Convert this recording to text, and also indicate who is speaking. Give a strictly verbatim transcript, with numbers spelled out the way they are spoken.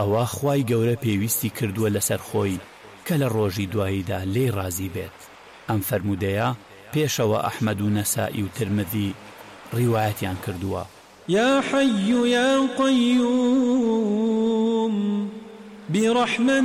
Speaker 1: ئەوە خوای گەورە پێویستی کردووە لەسەر خۆی کە لە ڕۆژی دواییدا لێی ڕازی بێت. ئەم فەرمودەیە پێشەوە ئەحمەد و نەسائی و ترمذی ڕیوایەتیان کردووە.
Speaker 2: یا حەیو یا قەیوم برحمة